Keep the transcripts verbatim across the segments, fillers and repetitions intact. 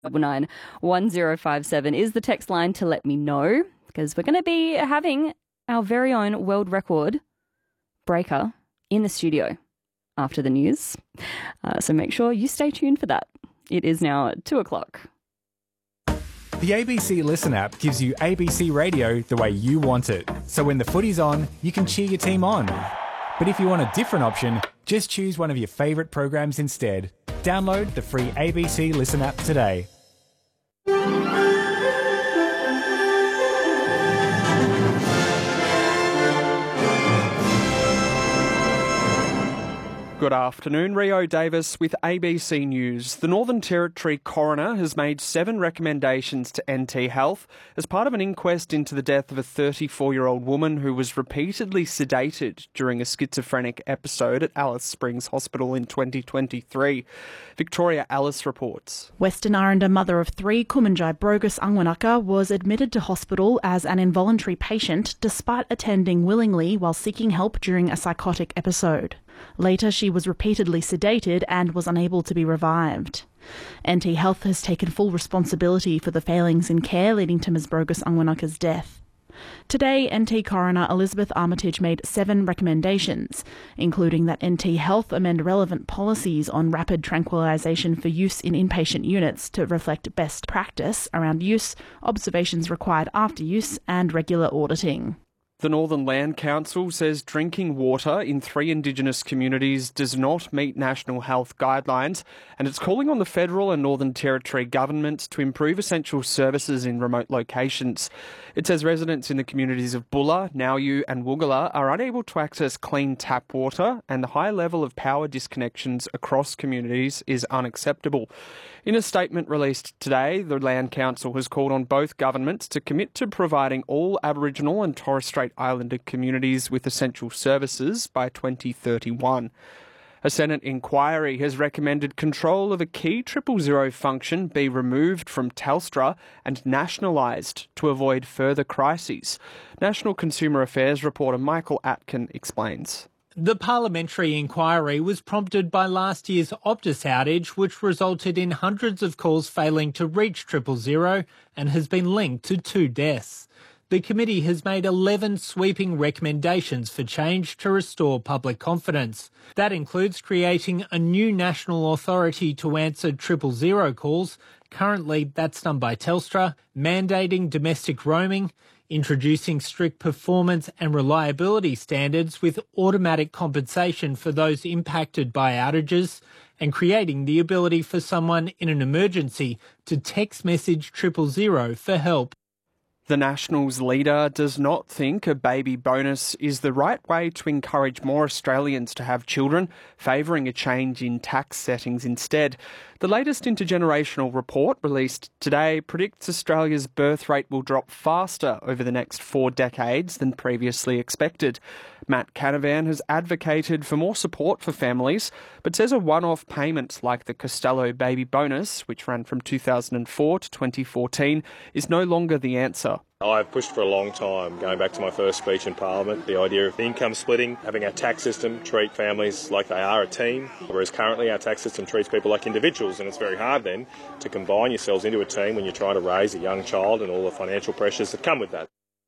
nine one zero five seven is the text line to let me know, because we're going to be having our very own world record breaker in the studio after the news. Uh, so make sure you stay tuned for that. It is now two o'clock. The A B C Listen app gives you A B C radio the way you want it. So when the footy's on, you can cheer your team on. But if you want a different option, just choose one of your favourite programs instead. Download the free A B C Listen app today. Good afternoon, Rio Davis with A B C News. The Northern Territory coroner has made seven recommendations to N T Health as part of an inquest into the death of a thirty-four-year-old woman who was repeatedly sedated during a schizophrenic episode at Alice Springs Hospital in twenty twenty-three. Victoria Alice reports. Western Aranda mother of three, Kumanjai Brogus Angwanaka, was admitted to hospital as an involuntary patient despite attending willingly while seeking help during a psychotic episode. Later, she was repeatedly sedated and was unable to be revived. N T Health has taken full responsibility for the failings in care leading to Miz Brogus Angwanaka's death. Today, N T Coroner Elizabeth Armitage made seven recommendations, including that N T Health amend relevant policies on rapid tranquilisation for use in inpatient units to reflect best practice around use, observations required after use, and regular auditing. The Northern Land Council says drinking water in three Indigenous communities does not meet national health guidelines, and it's calling on the federal and Northern Territory governments to improve essential services in remote locations. It says residents in the communities of Bulla, Nauyu and Woogala are unable to access clean tap water, and the high level of power disconnections across communities is unacceptable. In a statement released today, the Land Council has called on both governments to commit to providing all Aboriginal and Torres Strait Islander communities with essential services by twenty thirty-one. A Senate inquiry has recommended control of a key triple zero function be removed from Telstra and nationalised to avoid further crises. National Consumer Affairs reporter Michael Atkin explains. The parliamentary inquiry was prompted by last year's Optus outage, which resulted in hundreds of calls failing to reach triple zero and has been linked to two deaths. The committee has made eleven sweeping recommendations for change to restore public confidence. That includes creating a new national authority to answer triple zero calls. Currently, that's done by Telstra, mandating domestic roaming, introducing strict performance and reliability standards with automatic compensation for those impacted by outages, and creating the ability for someone in an emergency to text message triple zero for help. The Nationals leader does not think a baby bonus is the right way to encourage more Australians to have children, favouring a change in tax settings instead. The latest intergenerational report released today predicts Australia's birth rate will drop faster over the next four decades than previously expected. Matt Canavan has advocated for more support for families, but says a one-off payment like the Costello baby bonus, which ran from two thousand four to twenty fourteen, is no longer the answer. I've pushed for a long time, going back to my first speech in Parliament, the idea of income splitting, having our tax system treat families like they are a team, whereas currently our tax system treats people like individuals, and it's very hard then to combine yourselves into a team when you're trying to raise a young child and all the financial pressures that come with that.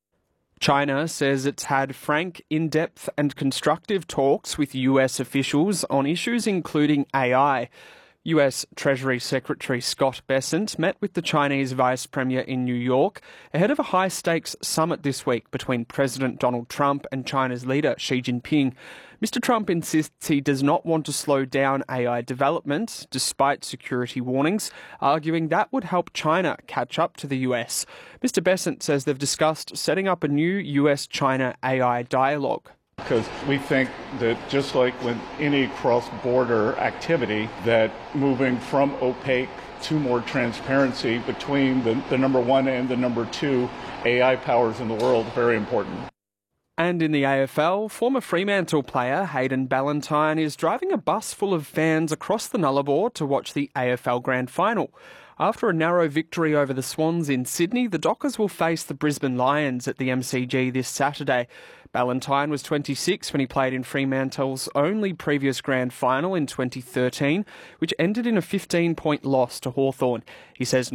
China says it's had frank, in-depth and constructive talks with U S officials on issues including A I. U S Treasury Secretary Scott Bessent met with the Chinese Vice Premier in New York ahead of a high-stakes summit this week between President Donald Trump and China's leader Xi Jinping. Mister Trump insists he does not want to slow down A I development, despite security warnings, arguing that would help China catch up to the U S. Mister Bessent says they've discussed setting up a new U S China A I dialogue. Because we think that just like with any cross-border activity, that moving from opaque to more transparency between the, the number one and the number two A I powers in the world is very important. And in the A F L, former Fremantle player Hayden Ballantyne is driving a bus full of fans across the Nullarbor to watch the A F L Grand Final. After a narrow victory over the Swans in Sydney, the Dockers will face the Brisbane Lions at the M C G this Saturday. Ballantyne was twenty-six when he played in Fremantle's only previous grand final in twenty thirteen, which ended in a fifteen-point loss to Hawthorn. He says